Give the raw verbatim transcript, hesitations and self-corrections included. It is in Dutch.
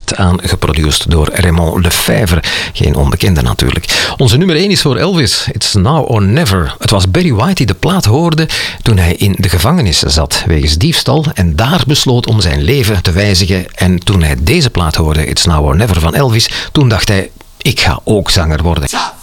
stilt aan, geproduceerd door Raymond Lefevre. Geen onbekende natuurlijk. Onze nummer één is voor Elvis. It's Now or Never. Het was Barry White die de plaat hoorde toen hij in de gevangenis zat wegens diefstal en daar besloot om zijn leven te wijzigen. En toen hij deze plaat hoorde, It's Now or Never van Elvis, toen dacht hij, ik ga ook zanger worden.